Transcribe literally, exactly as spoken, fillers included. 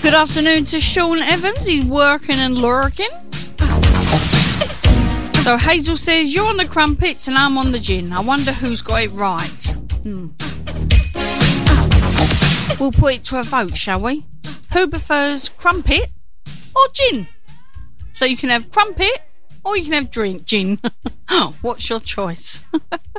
Good afternoon to Sean Evans. He's working and lurking. So Hazel says, you're on the crumpets and I'm on the gin. I wonder who's got it right. Hmm. We'll put it to a vote, shall we? Who prefers crumpet or gin? So you can have crumpet or you can have drink gin. What's your choice?